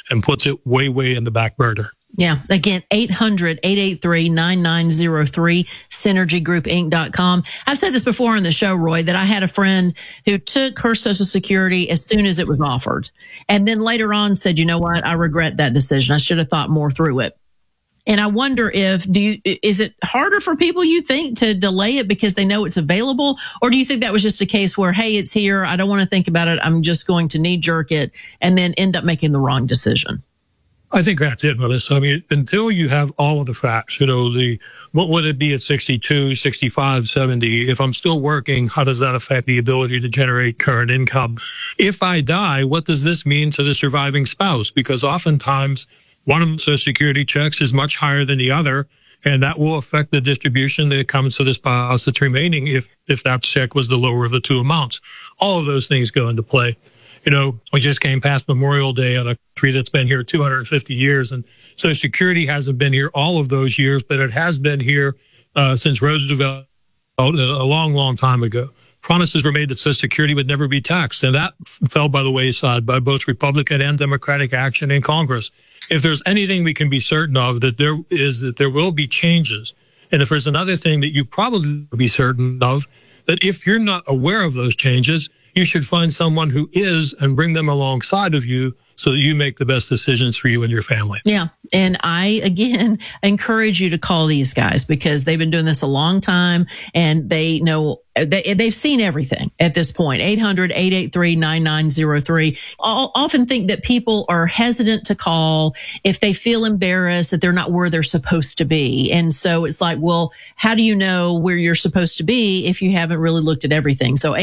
and puts it way, way in the back burner. Yeah. Again, 800-883-9903, synergygroupinc.com. I've said this before on the show, Roy, that I had a friend who took her Social Security as soon as it was offered. And then later on said, you know what? I regret that decision. I should have thought more through it. And I wonder is it harder for people, you think, to delay it because they know it's available? Or do you think that was just a case where, hey, it's here, I don't want to think about it, I'm just going to knee jerk it, and then end up making the wrong decision? I think that's it, Melissa. I mean, until you have all of the facts, what would it be at 62, 65, 70? If I'm still working, how does that affect the ability to generate current income? If I die, what does this mean to the surviving spouse? Because oftentimes one of the Social Security checks is much higher than the other, and that will affect the distribution that comes to the spouse that's remaining if that check was the lower of the two amounts. All of those things go into play. We just came past Memorial Day on a country that's been here 250 years, and Social Security hasn't been here all of those years, but it has been here since Roosevelt a long, long time ago. Promises were made that Social Security would never be taxed, and that fell by the wayside by both Republican and Democratic action in Congress. If there's anything we can be certain of, that there will be changes. And if there's another thing that you probably be certain of, that if you're not aware of those changes, you should find someone who is and bring them alongside of you so that you make the best decisions for you and your family. Yeah. And I, again, encourage you to call these guys because they've been doing this a long time and they know they've seen everything at this point. 800-883-9903. I often think that people are hesitant to call if they feel embarrassed that they're not where they're supposed to be. And so it's like, well, how do you know where you're supposed to be if you haven't really looked at everything? So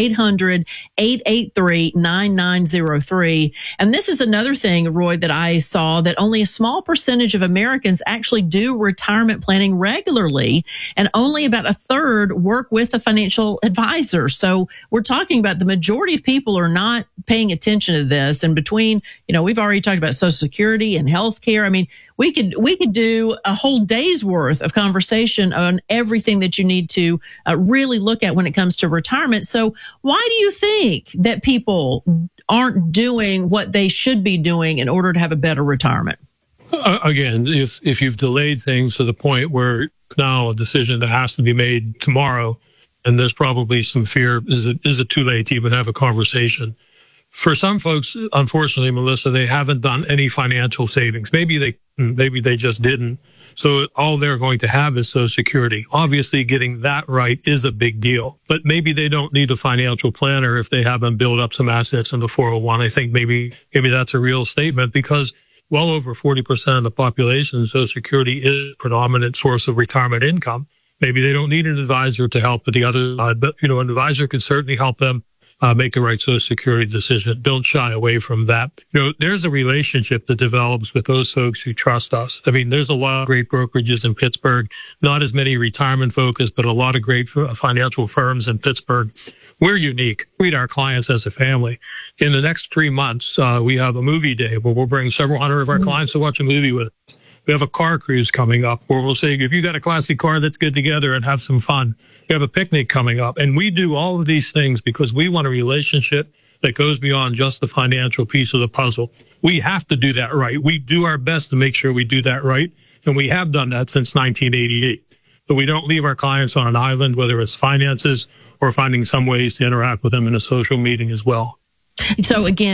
800-883-9903. And this is another thing, Roy, that I saw, that only a small percentage of Americans actually do retirement planning regularly, and only about a third work with a financial advisor. So we're talking about the majority of people are not paying attention to this. And between, we've already talked about Social Security and healthcare. I mean, we could do a whole day's worth of conversation on everything that you need to really look at when it comes to retirement. So why do you think that people aren't doing what they should be doing in order to have a better retirement? Again, if you've delayed things to the point where now a decision that has to be made tomorrow, and there's probably some fear, is it too late to even have a conversation? For some folks, unfortunately, Melissa, they haven't done any financial savings. Maybe they just didn't. So all they're going to have is Social Security. Obviously, getting that right is a big deal. But maybe they don't need a financial planner if they haven't built up some assets in the 401. I think maybe that's a real statement, because well over 40% of the population, Social Security is a predominant source of retirement income. Maybe they don't need an advisor to help with the other side, but, an advisor can certainly help them make the right Social Security decision. Don't shy away from that. There's a relationship that develops with those folks who trust us. I mean, there's a lot of great brokerages in Pittsburgh, not as many retirement focused, but a lot of great financial firms in Pittsburgh. We're unique. We treat our clients as a family. In the next 3 months, we have a movie day where we'll bring several hundred of our clients to watch a movie with us. We have a car cruise coming up where we'll say, if you got a classic car, let's get together and have some fun. We have a picnic coming up. And we do all of these things because we want a relationship that goes beyond just the financial piece of the puzzle. We have to do that right. We do our best to make sure we do that right. And we have done that since 1988. But we don't leave our clients on an island, whether it's finances or finding some ways to interact with them in a social meeting as well. So again,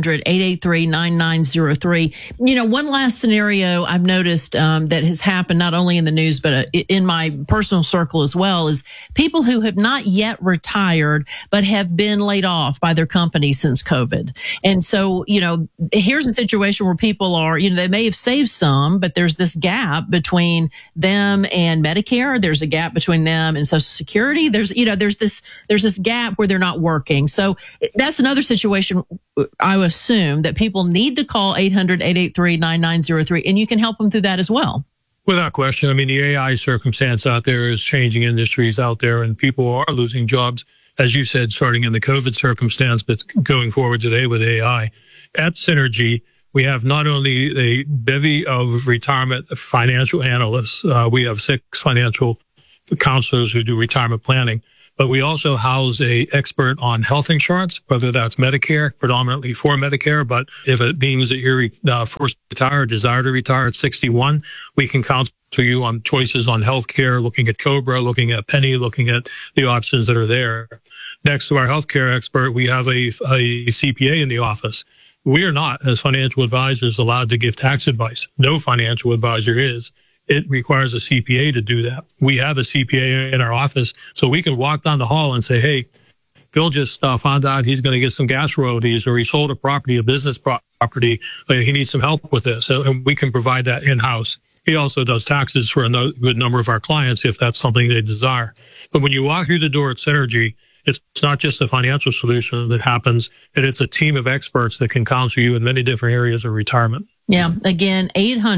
800-883-9903. One last scenario I've noticed that has happened not only in the news, but in my personal circle as well, is people who have not yet retired, but have been laid off by their company since COVID. And so, here's a situation where people are, they may have saved some, but there's this gap between them and Medicare. There's a gap between them and Social Security. There's this gap where they're not working. So that's another situation I assume that people need to call 800-883-9903, and you can help them through that as well. Without question. I mean, the AI circumstance out there is changing industries out there, and people are losing jobs, as you said, starting in the COVID circumstance, but going forward today with AI. At Synergy, we have not only a bevy of retirement financial analysts, we have 6 financial counselors who do retirement planning, But we also house a expert on health insurance, whether that's Medicare, predominantly for Medicare. But if it means that you're forced to retire or desire to retire at 61, we can counsel you on choices on healthcare, looking at COBRA, looking at Penny, looking at the options that are there. Next to our healthcare expert, we have a CPA in the office. We are not, as financial advisors, allowed to give tax advice. No financial advisor is. It requires a CPA to do that. We have a CPA in our office, so we can walk down the hall and say, hey, Bill just found out he's going to get some gas royalties, or he sold a business property. He needs some help with this. And we can provide that in-house. He also does taxes for a good number of our clients if that's something they desire. But when you walk through the door at Synergy, it's not just a financial solution that happens, and it's a team of experts that can counsel you in many different areas of retirement. Yeah. Again,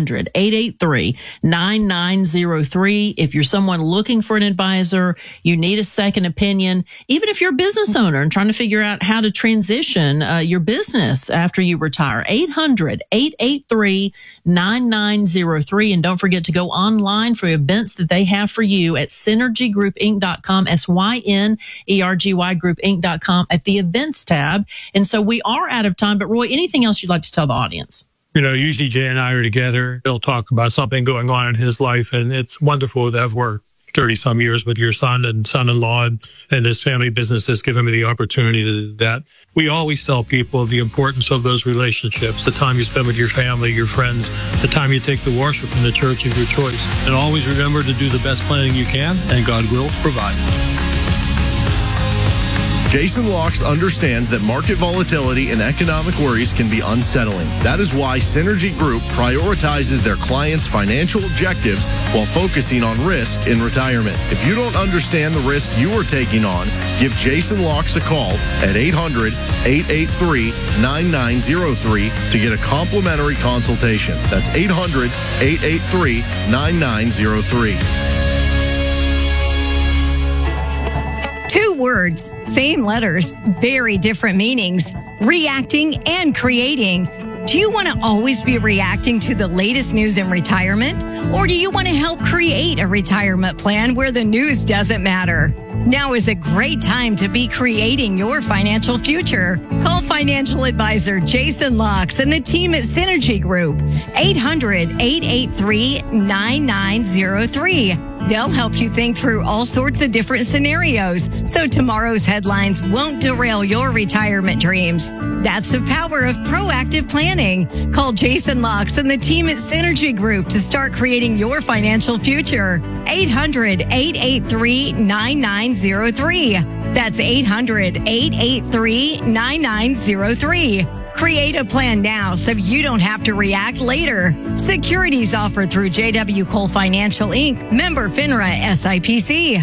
800-883-9903. If you're someone looking for an advisor, you need a second opinion, even if you're a business owner and trying to figure out how to transition your business after you retire, 800-883-9903. And don't forget to go online for events that they have for you at synergygroupinc.com, SYNERGYgroupinc.com at the events tab. And so we are out of time, but Roy, anything else you'd like to tell the audience? You know, usually Jay and I are together. He'll talk about something going on in his life, and it's wonderful to have worked 30-some years with your son and son-in-law, and his family business has given me the opportunity to do that. We always tell people the importance of those relationships, the time you spend with your family, your friends, the time you take to worship in the church of your choice. And always remember to do the best planning you can, and God will provide. Jason Locks understands that market volatility and economic worries can be unsettling. That is why Synergy Group prioritizes their clients' financial objectives while focusing on risk in retirement. If you don't understand the risk you are taking on, give Jason Locks a call at 800-883-9903 to get a complimentary consultation. That's 800-883-9903. 2 words, same letters, very different meanings. Reacting and creating. Do you want to always be reacting to the latest news in retirement? Or do you want to help create a retirement plan where the news doesn't matter? Now is a great time to be creating your financial future. Call financial advisor Jason Locks and the team at Synergy Group, 800-883-9903. They'll help you think through all sorts of different scenarios so tomorrow's headlines won't derail your retirement dreams. That's the power of proactive planning. Call Jason Locks and the team at Synergy Group to start creating your financial future. 800-883-9903. That's 800-883-9903. Create a plan now so you don't have to react later. Securities offered through J.W. Cole Financial, Inc., member FINRA SIPC.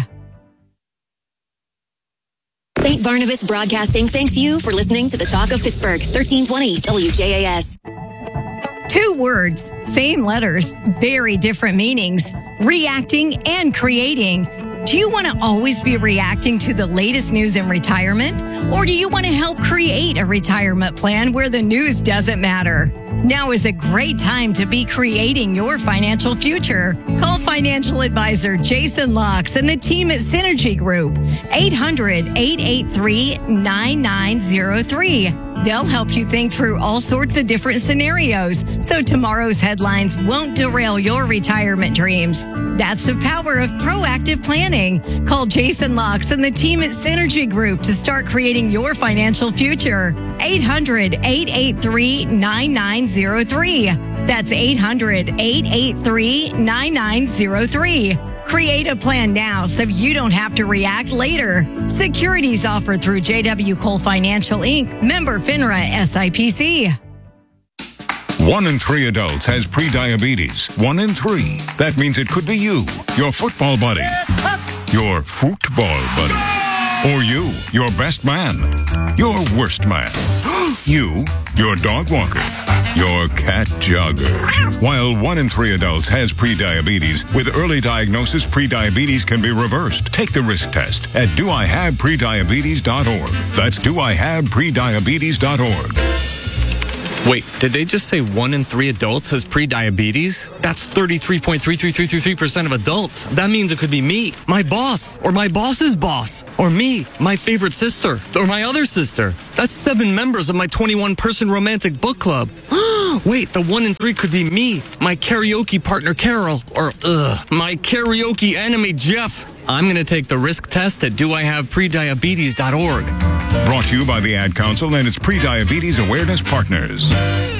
St. Barnabas Broadcasting thanks you for listening to the Talk of Pittsburgh, 1320 WJAS. 2 words, same letters, very different meanings. Reacting and creating. Do you want to always be reacting to the latest news in retirement? Or do you want to help create a retirement plan where the news doesn't matter? Now is a great time to be creating your financial future. Call financial advisor Jason Locks and the team at Synergy Group, 800-883-9903. They'll help you think through all sorts of different scenarios so tomorrow's headlines won't derail your retirement dreams. That's the power of proactive planning. Call Jason Locks and the team at Synergy Group to start creating your financial future. 800-883-9903. That's 800-883-9903. Create a plan now so you don't have to react later. Securities offered through J.W. Cole Financial, Inc., member FINRA SIPC. 1 in 3 adults has prediabetes. 1 in 3. That means it could be you, your football buddy, your football buddy, or you, your best man, your worst man, you, your dog walker, your cat jogger. While 1 in 3 adults has prediabetes, with early diagnosis, prediabetes can be reversed. Take the risk test at doihaveprediabetes.org. That's doihaveprediabetes.org. Wait, did they just say 1 in 3 adults has prediabetes? That's 33.33333% of adults. That means it could be me, my boss, or my boss's boss, or me, my favorite sister, or my other sister. That's 7 members of my 21-person romantic book club. Wait, the 1 in 3 could be me, my karaoke partner Carol, or my karaoke enemy Jeff. I'm going to take the risk test at doihaveprediabetes.org. Brought to you by the Ad Council and its Prediabetes Awareness Partners.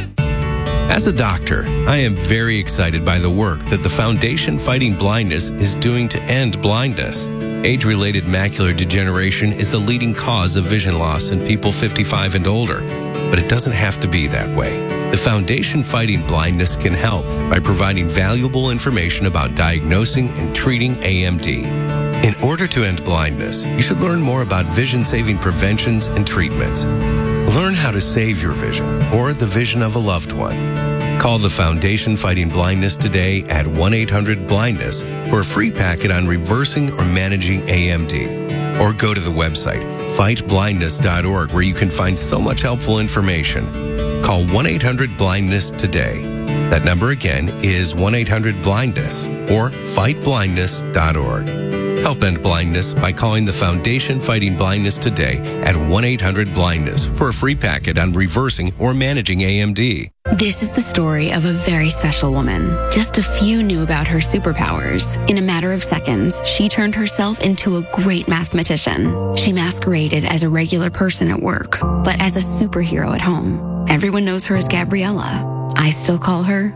As a doctor, I am very excited by the work that the Foundation Fighting Blindness is doing to end blindness. Age-related macular degeneration is the leading cause of vision loss in people 55 and older, but it doesn't have to be that way. The Foundation Fighting Blindness can help by providing valuable information about diagnosing and treating AMD. In order to end blindness, you should learn more about vision-saving preventions and treatments. Learn how to save your vision or the vision of a loved one. Call the Foundation Fighting Blindness today at 1-800-BLINDNESS for a free packet on reversing or managing AMD. Or go to the website, fightblindness.org, where you can find so much helpful information. Call 1-800-BLINDNESS today. That number again is 1-800-BLINDNESS or fightblindness.org. Help end blindness by calling the Foundation Fighting Blindness today at 1-800-BLINDNESS for a free packet on reversing or managing AMD. This is the story of a very special woman. Just a few knew about her superpowers. In a matter of seconds, she turned herself into a great mathematician. She masqueraded as a regular person at work, but as a superhero at home. Everyone knows her as Gabriella. I still call her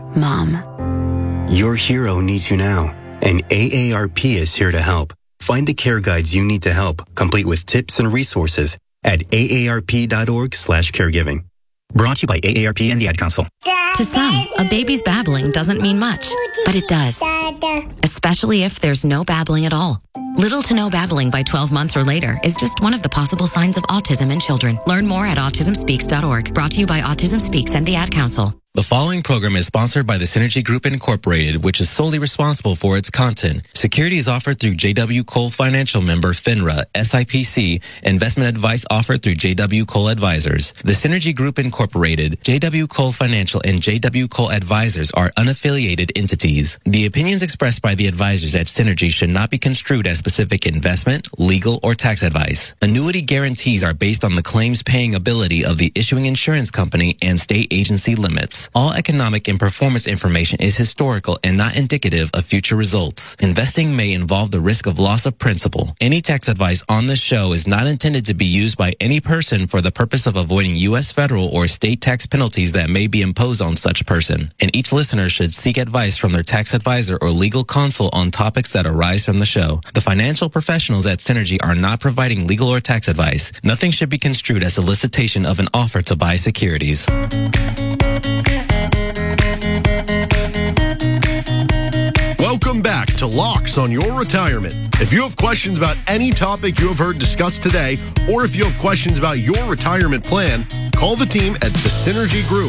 Mom. Your hero needs you now, and AARP is here to help. Find the care guides you need to help, complete with tips and resources at aarp.org/caregiving. Brought to you by AARP and the Ad Council. To some, a baby's babbling doesn't mean much, but it does. Especially if there's no babbling at all. Little to no babbling by 12 months or later is just one of the possible signs of autism in children. Learn more at autismspeaks.org. Brought to you by Autism Speaks and the Ad Council. The following program is sponsored by the Synergy Group Incorporated, which is solely responsible for its content. Security is offered through J.W. Cole Financial member FINRA, SIPC. Investment advice offered through J.W. Cole Advisors. The Synergy Group Incorporated, J.W. Cole Financial, and J.W. Cole Advisors are unaffiliated entities. The opinions expressed by the advisors at Synergy should not be construed as specific investment, legal, or tax advice. Annuity guarantees are based on the claims-paying ability of the issuing insurance company and state agency limits. All economic and performance information is historical and not indicative of future results. Investing may involve the risk of loss of principal. Any tax advice on this show is not intended to be used by any person for the purpose of avoiding U.S. federal or state tax penalties that may be imposed on such person. And each listener should seek advice from their tax advisor or legal counsel on topics that arise from the show. The financial professionals at Synergy are not providing legal or tax advice. Nothing should be construed as solicitation of an offer to buy securities. Welcome back to Locks on Your Retirement. If you have questions about any topic you have heard discussed today, or if you have questions about your retirement plan, call the team at the Synergy Group,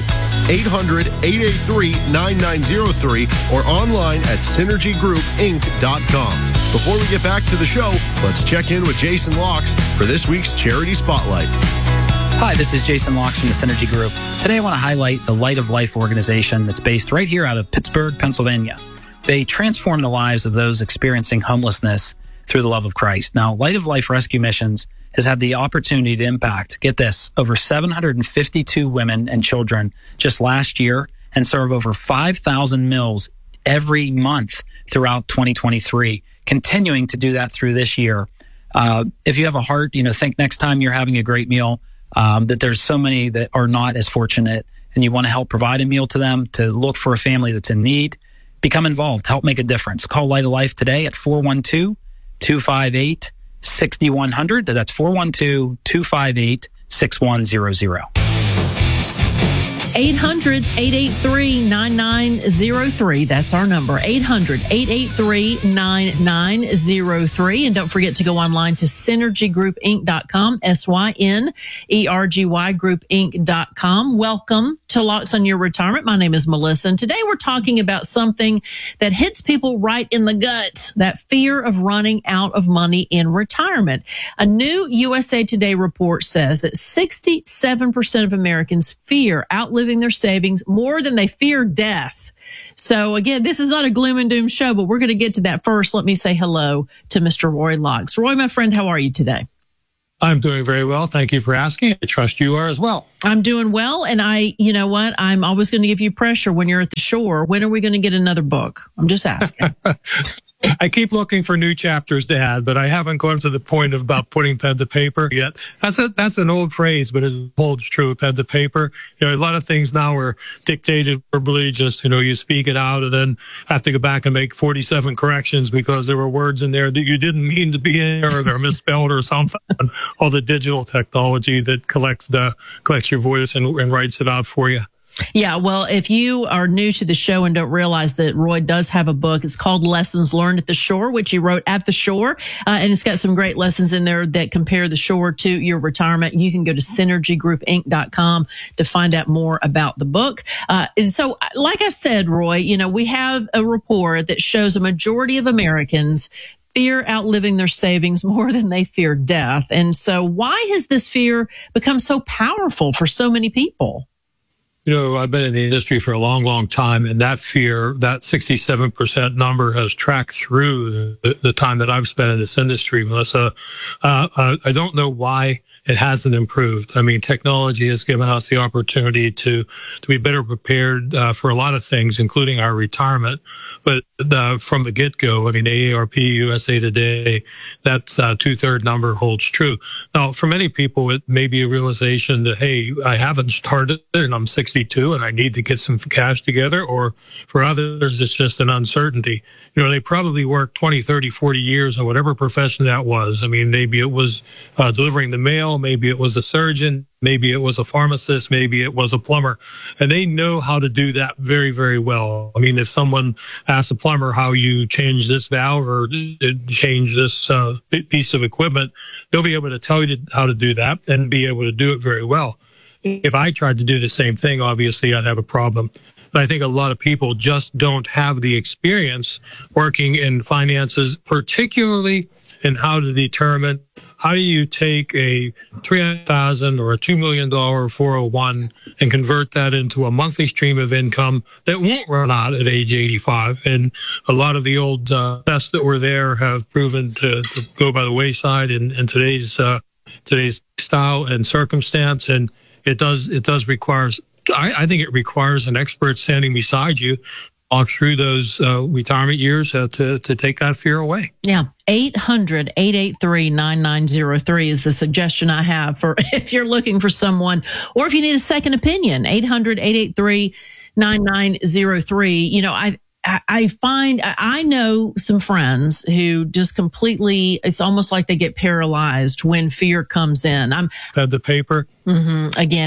800-883-9903, or online at synergygroupinc.com. Before we get back to the show, let's check in with Jason Locks for this week's Charity Spotlight. Hi, this is Jason Locks from the Synergy Group. Today I want to highlight the Light of Life organization that's based right here out of Pittsburgh, Pennsylvania. They transform the lives of those experiencing homelessness through the love of Christ. Now, Light of Life Rescue Missions has had the opportunity to impact, get this, over 752 women and children just last year and serve over 5,000 meals every month throughout 2023, continuing to do that through this year. If you have a heart, think next time you're having a great meal, that there's so many that are not as fortunate, and you want to help provide a meal to them, to look for a family that's in need. Become involved. Help make a difference. Call Light of Life today at 412-258-6100. That's 412-258-6100. 800-883-9903. That's our number, 800-883-9903. And don't forget to go online to synergygroupinc.com, SYNERGY groupinc.com. Welcome to Locks on Your Retirement. My name is Melissa, and today we're talking about something that hits people right in the gut, that fear of running out of money in retirement. A new USA Today report says that 67% of Americans fear outliving outliving their savings more than they fear death. So again, this is not a gloom and doom show, but we're going to get to that first. Let me say hello to Mr. Roy Laux. Roy, my friend, how are you today? I'm doing very well. Thank you for asking. I trust you are as well. I'm doing well. And you know what? I'm always going to give you pressure when you're at the shore. When are we going to get another book? I'm just asking. I keep looking for new chapters to add, but I haven't gone to the point of about putting pen to paper yet. That's an old phrase, but it holds true, pen to paper. You know, a lot of things now are dictated verbally, just, you speak it out and then have to go back and make 47 corrections because there were words in there that you didn't mean to be in or they're misspelled or something. All the digital technology that collects your voice and writes it out for you. Yeah, well, if you are new to the show and don't realize that Roy does have a book, it's called Lessons Learned at the Shore, which he wrote at the shore. And it's got some great lessons in there that compare the shore to your retirement. You can go to synergygroupinc.com to find out more about the book. And so, like I said, Roy, we have a report that shows a majority of Americans fear outliving their savings more than they fear death. And so why has this fear become so powerful for so many people? I've been in the industry for a long, long time, and that fear, that 67% number has tracked through the time that I've spent in this industry, Melissa. I don't know why it hasn't improved. I mean, technology has given us the opportunity to be better prepared for a lot of things, including our retirement. But from the get-go, I mean, AARP, USA Today, that 2/3 number holds true. Now, for many people, it may be a realization that, hey, I haven't started and I'm 62 and I need to get some cash together. Or for others, it's just an uncertainty. They probably worked 20, 30, 40 years in whatever profession that was. I mean, maybe it was delivering the mail. Maybe it was a surgeon. Maybe it was a pharmacist. Maybe it was a plumber. And they know how to do that very, very well. I mean, if someone asks a plumber how you change this valve or change this piece of equipment, they'll be able to tell you how to do that and be able to do it very well. If I tried to do the same thing, obviously I'd have a problem. But I think a lot of people just don't have the experience working in finances, particularly in how to determine how do you take a $300,000 or a $2 million 401 and convert that into a monthly stream of income that won't run out at age 85. And a lot of the old tests that were there have proven to go by the wayside in today's style and circumstance. And it does require, I think it requires an expert standing beside you, walk through those retirement years to take that fear away. Yeah. 800-883-9903 is the suggestion I have for if you're looking for someone or if you need a second opinion. 800-883-9903. I know some friends who just completely, it's almost like they get paralyzed when fear comes in. Had the paper. Again,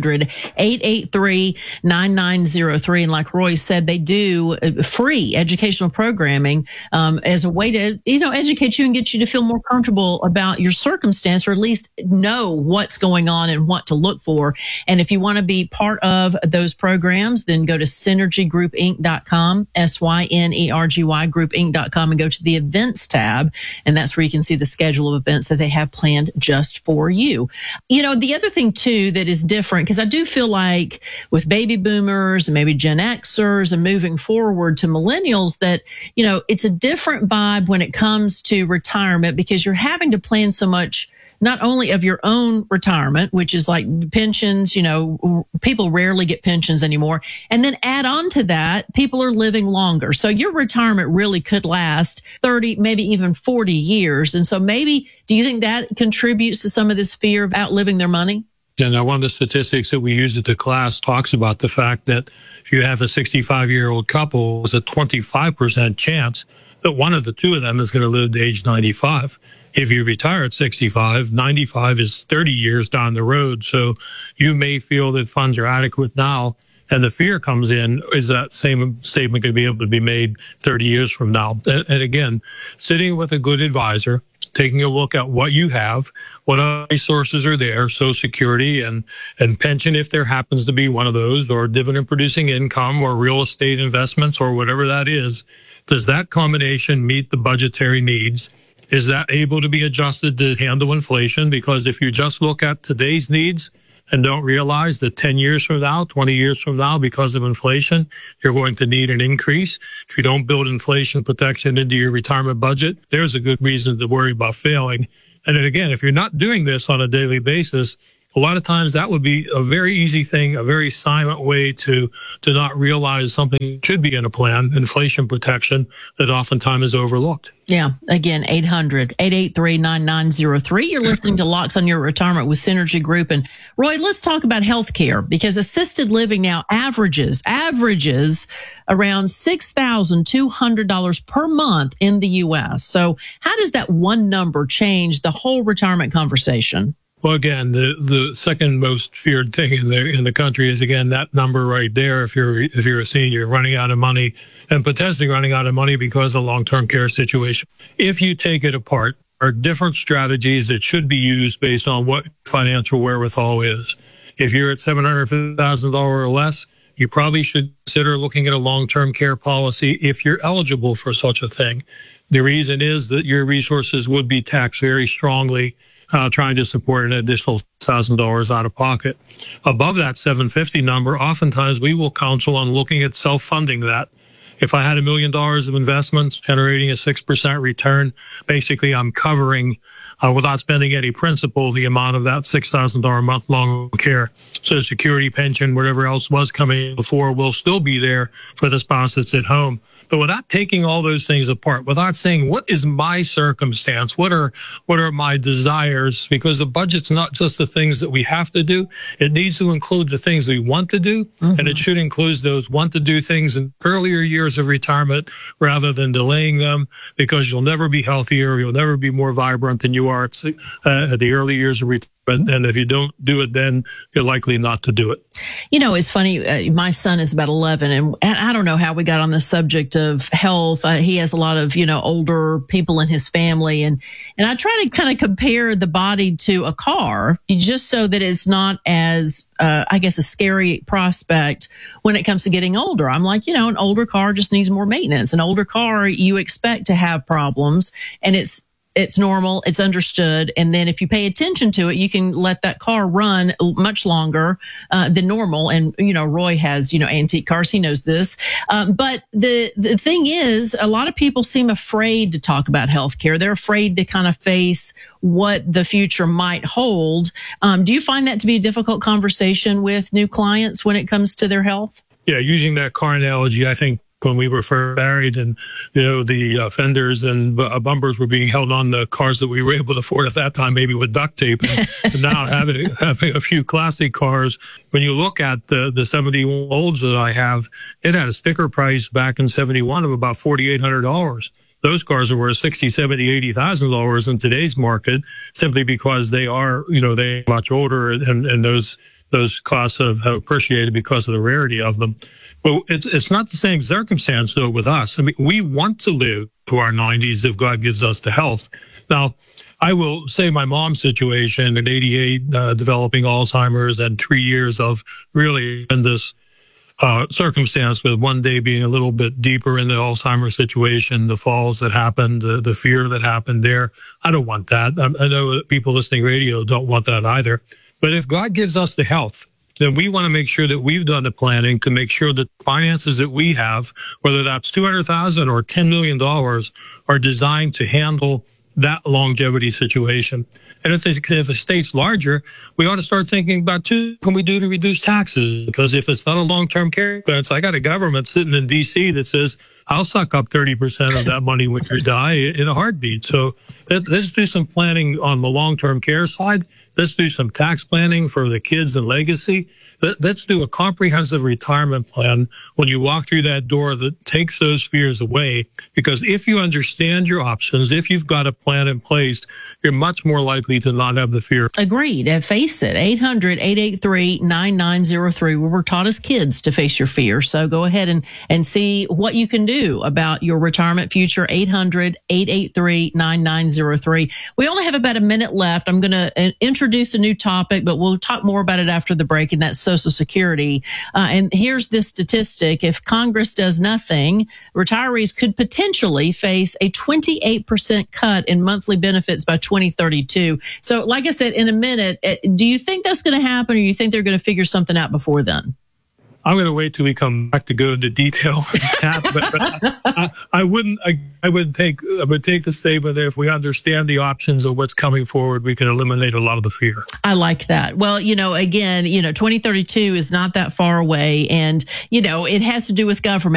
800-883-9903. And like Roy said, they do free educational programming as a way to, educate you and get you to feel more comfortable about your circumstance, or at least know what's going on and what to look for. And if you want to be part of those programs, then go to synergygroupinc.com, SYNERGY groupinc.com, and go to the events tab. And that's where you can see the schedule of events that they have planned just for you. The other thing too that is different, because I do feel like with baby boomers and maybe Gen Xers and moving forward to millennials that, it's a different vibe when it comes to retirement, because you're having to plan so much, not only of your own retirement, which is like pensions, people rarely get pensions anymore. And then add on to that, people are living longer. So your retirement really could last 30, maybe even 40 years. And so maybe, do you think that contributes to some of this fear of outliving their money? Yeah, now one of the statistics that we use at the class talks about the fact that if you have a 65-year-old couple, there's a 25% chance that one of the two of them is going to live to age 95. If you retire at 65, 95 is 30 years down the road. So you may feel that funds are adequate now, and the fear comes in, is that same statement going to be able to be made 30 years from now? And again, sitting with a good advisor, taking a look at what you have, what other resources are there, Social Security and pension, if there happens to be one of those, or dividend producing income or real estate investments or whatever that is. Does that combination meet the budgetary needs? Is that able to be adjusted to handle inflation? Because if you just look at today's needs and don't realize that 10 years from now, 20 years from now, because of inflation, you're going to need an increase. If you don't build inflation protection into your retirement budget, there's a good reason to worry about failing. And then again, if you're not doing this on a daily basis, a lot of times that would be a very easy thing, a very silent way to not realize something should be in a plan, inflation protection, that oftentimes is overlooked. Yeah. Again, 800-883-9903. You're listening to Locks on Your Retirement with Synergy Group. And Roy, let's talk about healthcare, because assisted living now averages around $6,200 per month in the U.S. So how does that one number change the whole retirement conversation? Well, again, the second most feared thing in the country is, again, that number right there. If you're a senior running out of money, and potentially running out of money because of long-term care situation. If you take it apart, there are different strategies that should be used based on what financial wherewithal is. If you're at $750,000 or less, you probably should consider looking at a long-term care policy if you're eligible for such a thing. The reason is that your resources would be taxed very strongly trying to support an additional $1,000 out of pocket. Above that $750 number, oftentimes we will counsel on looking at self-funding that. If I had $1 million of investments generating a 6% return, basically I'm covering, without spending any principal, the amount of that $6,000 a month long care. So security, pension, whatever else was coming in before will still be there for the spouse that's at home. But without taking all those things apart, without saying, what is my circumstance? What are my desires? Because the budget's not just the things that we have to do. It needs to include the things we want to do. Mm-hmm. And it should include those want to do things in earlier years of retirement rather than delaying them, because you'll never be healthier. You'll never be more vibrant than you are at the early years of retirement. And if you don't do it, then you're likely not to do it. You know, it's funny. My son is about 11, and I don't know how we got on the subject of health. He has a lot of, older people in his family. And I try to kind of compare the body to a car, just so that it's not as, a scary prospect when it comes to getting older. I'm like, an older car just needs more maintenance. An older car, you expect to have problems, and it's normal. It's understood. And then if you pay attention to it, you can let that car run much longer than normal. And, Roy has, antique cars. He knows this. But the thing is, a lot of people seem afraid to talk about healthcare. They're afraid to kind of face what the future might hold. Do you find that to be a difficult conversation with new clients when it comes to their health? Yeah, using that car analogy, I think when we were first married and, the fenders and bumpers were being held on the cars that we were able to afford at that time, maybe with duct tape. And now having a few classic cars, when you look at the 71 Olds that I have, it had a sticker price back in 71 of about $4,800. Those cars are worth $60,000, $70,000, $80,000 in today's market, simply because they are, they're much older, and those costs have appreciated because of the rarity of them. But it's not the same circumstance, though, with us. I mean, we want to live to our 90s if God gives us the health. Now, I will say my mom's situation at 88, developing Alzheimer's, and 3 years of really tremendous circumstance, with one day being a little bit deeper in the Alzheimer's situation, the falls that happened, the fear that happened there. I don't want that. I know that people listening radio don't want that either. But if God gives us the health, then we want to make sure that we've done the planning to make sure that the finances that we have, whether that's $200,000 or $10 million, are designed to handle that longevity situation. And if the state's larger, we ought to start thinking about, what can we do to reduce taxes? Because if it's not a long-term care expense, I got a government sitting in D.C. that says, I'll suck up 30% of that money when you die in a heartbeat. So let's do some planning on the long-term care side. Let's do some tax planning for the kids and legacy. Let's do a comprehensive retirement plan when you walk through that door that takes those fears away. Because if you understand your options, if you've got a plan in place, you're much more likely to not have the fear. Agreed. And face it, 800-883-9903. We were taught as kids to face your fear. So go ahead and see what you can do about your retirement future. 800-883-9903. We only have about a minute left. I'm going to introduce a new topic, but we'll talk more about it after the break, and that's Social Security. And here's this statistic. If Congress does nothing, retirees could potentially face a 28% cut in monthly benefits by 2032. So like I said, in a minute, do you think that's going to happen, or you think they're going to figure something out before then? I'm going to wait till we come back to go into detail. But I would take the statement that if we understand the options of what's coming forward, we can eliminate a lot of the fear. I like that. Well, again, 2032 is not that far away, and, it has to do with government.